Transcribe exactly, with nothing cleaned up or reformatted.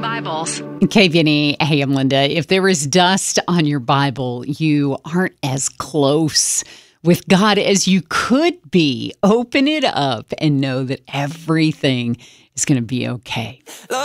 Bibles. K V N E, hey, I'm Linda. If there is dust on your Bible, you aren't as close with God as you could be. Open it up and know that everything is going to be okay.